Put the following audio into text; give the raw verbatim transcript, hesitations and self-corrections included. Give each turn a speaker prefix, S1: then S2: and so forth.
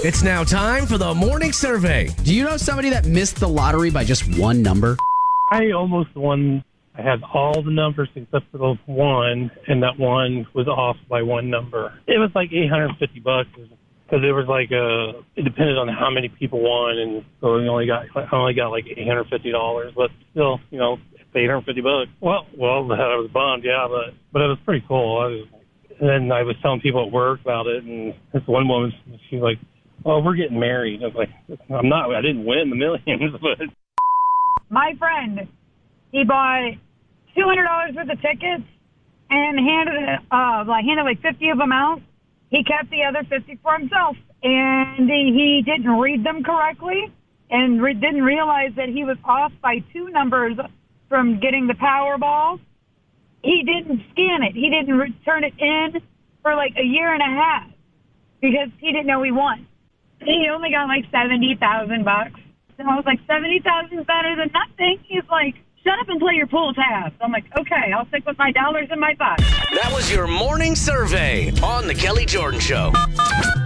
S1: It's now time for the morning survey.
S2: Do you know somebody that missed the lottery by just one number?
S3: I almost won. I had all the numbers except for the one, and that one was off by one number. It was like eight hundred fifty bucks because it was like uh it depended on how many people won, and so we only got I only got like eight hundred fifty dollars, but still, you know, it's eight hundred fifty bucks. Well, well, I was bummed, yeah, but but it was pretty cool. I was, and then I was telling people at work about it, and this one woman, she's like, "Oh, we're getting married." I was like, "I'm not. I didn't win the millions, but."
S4: My friend, he bought two hundred dollars worth of tickets and handed it, uh, like handed like fifty of them out. He kept the other fifty for himself, and he didn't read them correctly and re- didn't realize that he was off by two numbers from getting the Powerball. He didn't scan it. He didn't return it in for like a year and a half because he didn't know he won. He only got like seventy thousand bucks. And I was like, seventy thousand is better than nothing. He's like, shut up and play your pool tabs. I'm like, okay, I'll stick with my dollars in my pocket.
S1: That was your morning survey on The Kelly Jordan Show.